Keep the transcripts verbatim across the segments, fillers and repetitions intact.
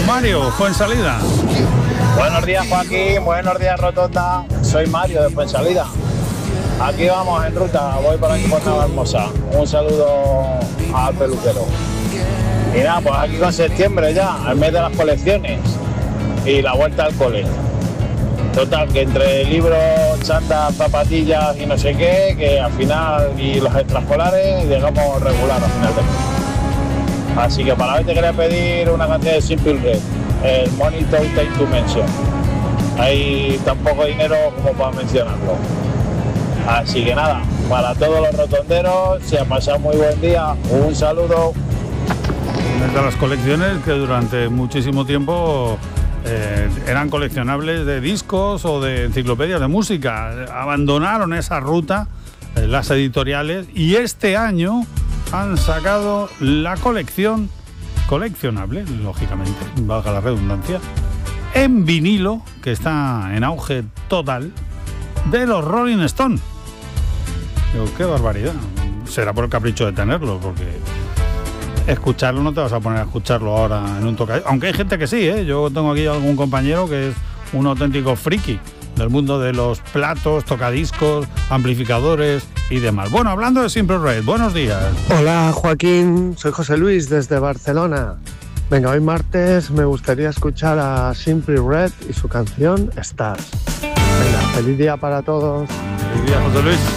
Mario, Fuensalida. Buenos días, Joaquín. Buenos días, Rotonda. Soy Mario de Fuensalida. Aquí vamos en ruta. Voy por aquí por Navahermosa. Un saludo al peluquero. Y nada, pues aquí con septiembre ya, el mes de las colecciones y la vuelta al cole. Total, que entre libros, chandas, zapatillas y no sé qué, que al final, y los extraescolares, llegamos regular al final del mes. Así que para hoy te quería pedir una canción de Simple Red, el Money Don't Take to Mention. Hay tan poco dinero como para mencionarlo. Así que nada, para todos los rotonderos, se ha pasado muy buen día. Un saludo. De las colecciones que durante muchísimo tiempo eh, eran coleccionables de discos o de enciclopedias de música. Abandonaron esa ruta eh, las editoriales y este año han sacado la colección coleccionable, lógicamente, valga la redundancia, en vinilo, que está en auge total, de los Rolling Stones. Digo, qué barbaridad. Será por el capricho de tenerlo, porque escucharlo no te vas a poner a escucharlo ahora en un tocadiscos. Aunque hay gente que sí, ¿eh? Yo tengo aquí algún compañero que es un auténtico friki del mundo de los platos, tocadiscos, amplificadores y demás. Bueno, hablando de Simple Red, buenos días. Hola, Joaquín, soy José Luis desde Barcelona. Venga, hoy martes me gustaría escuchar a Simple Red y su canción Stars. Venga, feliz día para todos. Feliz día, José Luis.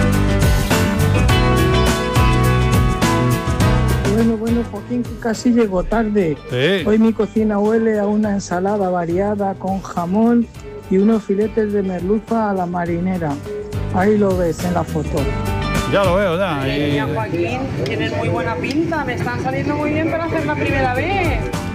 Bueno, bueno, Joaquín, que casi llegó tarde. Sí. Hoy mi cocina huele a una ensalada variada con jamón y unos filetes de merluza a la marinera. Ahí lo ves en la foto. Ya lo veo, ya. Y... Joaquín, tienes muy buena pinta, me están saliendo muy bien para hacer la primera vez.